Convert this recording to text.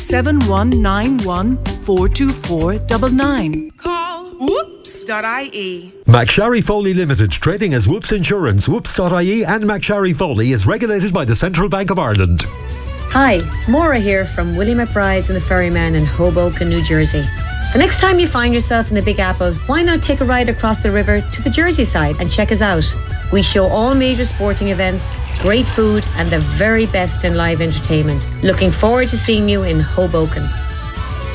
07191 424 99. Call whoops.ie. McSharry Foley Limited, trading as Whoops Insurance, whoops.ie, and McSharry Foley is regulated by the Central Bank of Ireland. Hi, Maura here from Willie McBride's and the Ferryman in Hoboken, New Jersey. The next time you find yourself in the Big Apple, why not take a ride across the river to the Jersey side and check us out? We show all major sporting events, great food, and the very best in live entertainment. Looking forward to seeing you in Hoboken.